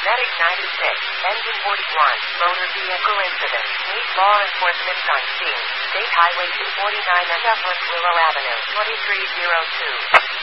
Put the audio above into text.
Medic 96, Engine 41, motor vehicle incident. Need law enforcement on scene. State Highway 249 and Upward Willow Avenue, 2302.